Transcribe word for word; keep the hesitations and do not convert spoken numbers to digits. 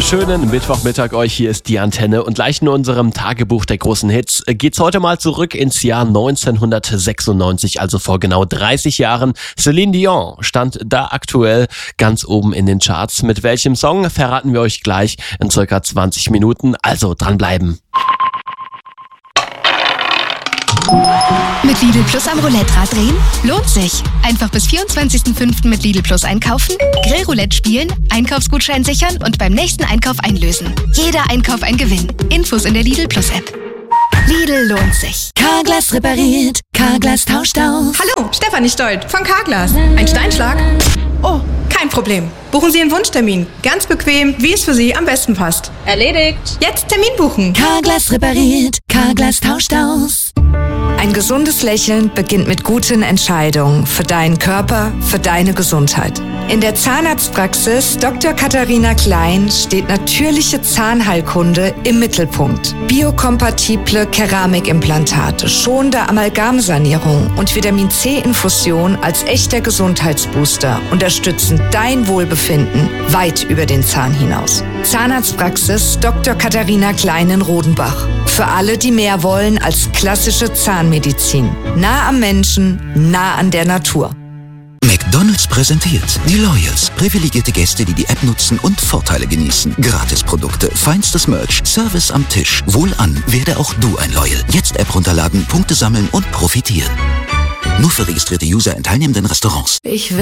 Wunderschönen Mittwochmittag euch, hier ist die Antenne und gleich in unserem Tagebuch der großen Hits geht's heute mal zurück ins Jahr neunzehnhundertsechsundneunzig, also vor genau dreißig Jahren. Celine Dion stand da aktuell ganz oben in den Charts. Mit welchem Song verraten wir euch gleich in circa zwanzig Minuten, also dranbleiben. Mit Lidl Plus am Roulette-Rad drehen? Lohnt sich. Einfach bis vierundzwanzigsten fünften mit Lidl Plus einkaufen, Grillroulette spielen, Einkaufsgutschein sichern und beim nächsten Einkauf einlösen. Jeder Einkauf ein Gewinn. Infos in der Lidl Plus App. Lidl lohnt sich. Carglass repariert, Carglass tauscht aus. Hallo, Stefanie Stolt von Carglass. Ein Steinschlag? Oh, kein Problem. Buchen Sie einen Wunschtermin. Ganz bequem, wie es für Sie am besten passt. Erledigt. Jetzt Termin buchen. Carglass repariert, Carglass tauscht aus. Ein gesundes Lächeln beginnt mit guten Entscheidungen für deinen Körper, für deine Gesundheit. In der Zahnarztpraxis Doktor Katharina Klein steht natürliche Zahnheilkunde im Mittelpunkt. Biokompatible Keramikimplantate, schonende Amalgamsanierung und Vitamin-C-Infusion als echter Gesundheitsbooster unterstützen dein Wohlbefinden weit über den Zahn hinaus. Zahnarztpraxis Doktor Katharina Klein in Rodenbach. Für alle, die mehr wollen als klassische Zahnmedizin. Nah am Menschen, nah an der Natur. McDonald's präsentiert die Loyals. Privilegierte Gäste, die die App nutzen und Vorteile genießen. Gratisprodukte, feinstes Merch, Service am Tisch. Wohlan, werde auch du ein Loyal. Jetzt App runterladen, Punkte sammeln und profitieren. Nur für registrierte User in teilnehmenden Restaurants. Ich